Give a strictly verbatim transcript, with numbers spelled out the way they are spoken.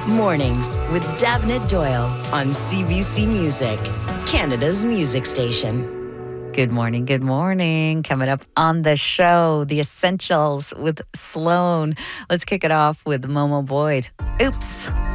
Mornings with Davnit Doyle on C B C Music, Canada's music station. Good morning, good morning. Coming up on the show, The Essentials with Sloan. Let's kick it off with Momo Boyd. Oops.